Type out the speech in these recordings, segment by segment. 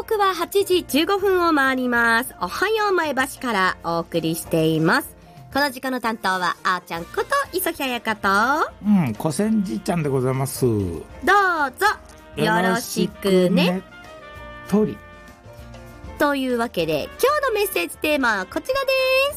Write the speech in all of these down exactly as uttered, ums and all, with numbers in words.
刻ははちじじゅうごふんを回ります。おはよう前橋からお送りしています。この時間の担当はあーちゃんこと磯木彩香と、 うん、小千じちゃんでございます。どうぞよろしくねとりというわけで、今日のメッセージテーマはこちらです。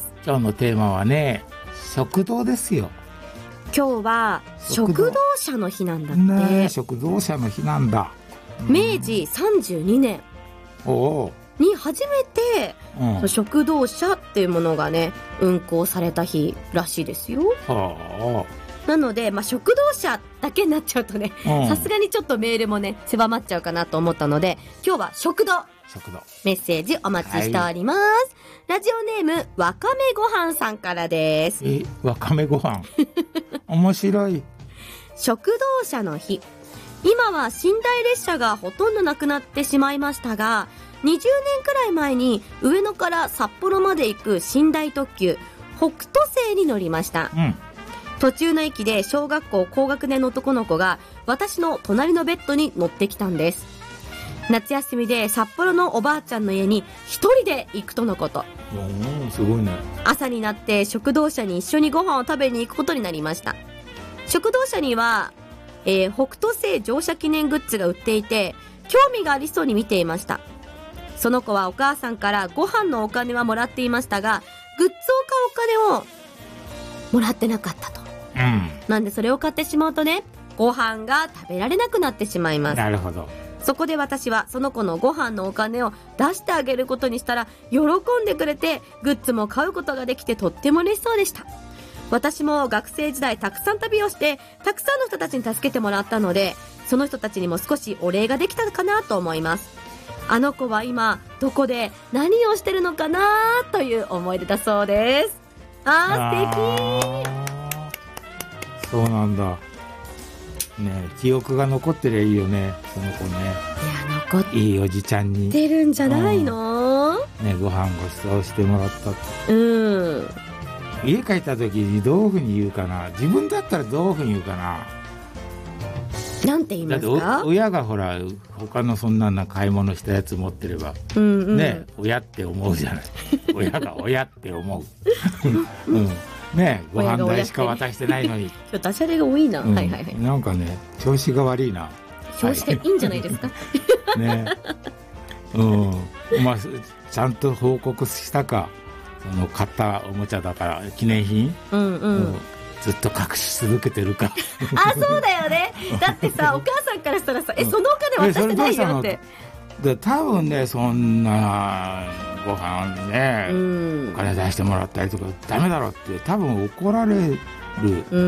今日のテーマはね、食堂ですよ。 今日は食堂車の日なんだって、 ね、食堂車の日なんだ。 明治さんじゅうにねんおに初めて、 うん、 食堂車っていうものがね運行された日らしいですよ。 はあ、なので、まあ、食堂車だけになっちゃうとね、さすがにちょっとメールもね狭まっちゃうかなと思ったので、今日は食堂食堂メッセージお待ちしております、はい、ラジオネームわかめごはんさんからです。 え、わかめご飯面白い。 食堂車の日、今は寝台列車がほとんどなくなってしまいましたが、にじゅうねんくらい前に上野から札幌まで行く寝台特急北斗星に乗りました、 うん、 途中の駅で小学校高学年の男の子が私の隣のベッドに乗ってきたんです。夏休みで札幌のおばあちゃんの家に一人で行くとのこと。 おー、すごいね。 朝になって食堂車に一緒にご飯を食べに行くことになりました。食堂車には、えー、北斗星乗車記念グッズが売っていて、興味がありそうに見ていました。その子はお母さんからご飯のお金はもらっていましたが、グッズを買うお金をもらってなかったと、 うん、 なんでそれを買ってしまうとね、ご飯が食べられなくなってしまいます。 なるほど。 そこで私はその子のご飯のお金を出してあげることにしたら、喜んでくれてグッズも買うことができてとっても嬉しそうでした。私も学生時代たくさん旅をしてたくさんの人たちに助けてもらったので、その人たちにも少しお礼ができたかなと思います。あの子は今どこで何をしてるのかなという思い出だそうです。あー、素敵。 そうなんだね。記憶が残ってりゃいいよね、その子ね。 いや、残っていいおじちゃんに出るんじゃないの、 うん、ね、ご飯ごちそうしてもらったって。 うん。 家帰った時にどういうふうに言うかな。自分だったらどういうふうに言うかな。 なんて言いますか。 だって親がほら他のそんなな買い物したやつ持ってれば、 うんうん、 ね、親って思うじゃない親が親って思う、うん、ね、ご飯代しか渡してないのにダジャレが多いな、うん、はいはいはい。 なんかね、調子が悪いな。 調子がいいんじゃないですかね、うん、まあちゃんと報告したか、その買ったおもちゃだから記念品、 うんうん、うんずっと隠し続けてるかあ、そうだよね。だってさ、お母さんからしたらさ、え、そのお金渡してないよって。 で、多分ね、そんなご飯ね、うん、お金出してもらったりとかダメだろって多分怒られる。 うん、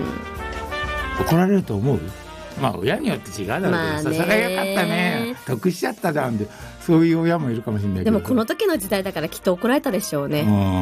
怒られると思う。まあ親によって違うだろうけど、まあ、それがよかったね、得しちゃったじゃんで、そういう親もいるかもしれないけど。 でもこの時の時代だからきっと怒られたでしょうね、 うん。